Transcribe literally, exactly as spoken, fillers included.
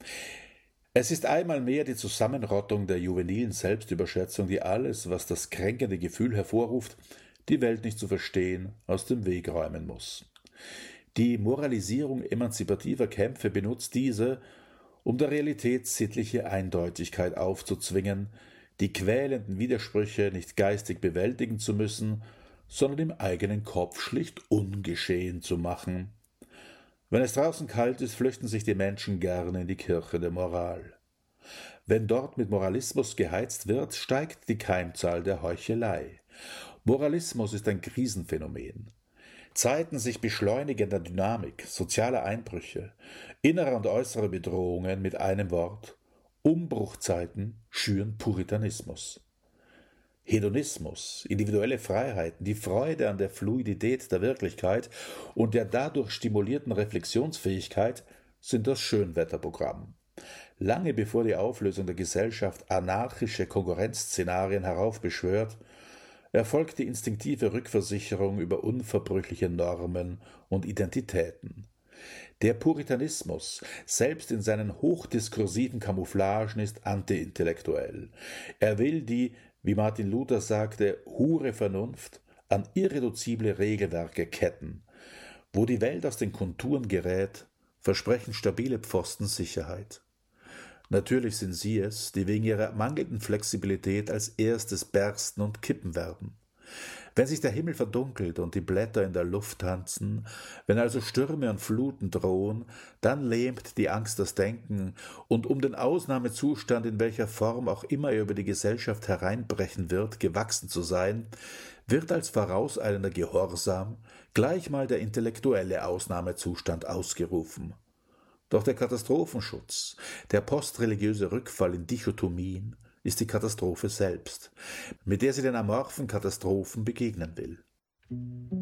Es ist einmal mehr die Zusammenrottung der juvenilen Selbstüberschätzung, die alles, was das kränkende Gefühl hervorruft, die Welt nicht zu verstehen, aus dem Weg räumen muss. Die Moralisierung emanzipativer Kämpfe benutzt diese, um der Realität sittliche Eindeutigkeit aufzuzwingen, die quälenden Widersprüche nicht geistig bewältigen zu müssen, sondern im eigenen Kopf schlicht ungeschehen zu machen. Wenn es draußen kalt ist, flüchten sich die Menschen gerne in die Kirche der Moral. Wenn dort mit Moralismus geheizt wird, steigt die Keimzahl der Heuchelei. Moralismus ist ein Krisenphänomen. Zeiten sich beschleunigender Dynamik, sozialer Einbrüche, innerer und äußerer Bedrohungen mit einem Wort, Umbruchzeiten schüren Puritanismus. Hedonismus, individuelle Freiheiten, die Freude an der Fluidität der Wirklichkeit und der dadurch stimulierten Reflexionsfähigkeit sind das Schönwetterprogramm. Lange bevor die Auflösung der Gesellschaft anarchische Konkurrenzszenarien heraufbeschwört, erfolgt die instinktive Rückversicherung über unverbrüchliche Normen und Identitäten. Der Puritanismus, selbst in seinen hochdiskursiven Camouflagen, ist antiintellektuell. Er will die, wie Martin Luther sagte, hure Vernunft an irreduzible Regelwerke ketten. Wo die Welt aus den Konturen gerät, versprechen stabile Pfosten Sicherheit. Natürlich sind sie es, die wegen ihrer mangelnden Flexibilität als erstes bersten und kippen werden. Wenn sich der Himmel verdunkelt und die Blätter in der Luft tanzen, wenn also Stürme und Fluten drohen, dann lähmt die Angst das Denken, und um den Ausnahmezustand, in welcher Form auch immer er über die Gesellschaft hereinbrechen wird, gewachsen zu sein, wird als vorauseilender Gehorsam gleich mal der intellektuelle Ausnahmezustand ausgerufen. Doch der Katastrophenschutz, der postreligiöse Rückfall in Dichotomien, ist die Katastrophe selbst, mit der sie den amorphen Katastrophen begegnen will.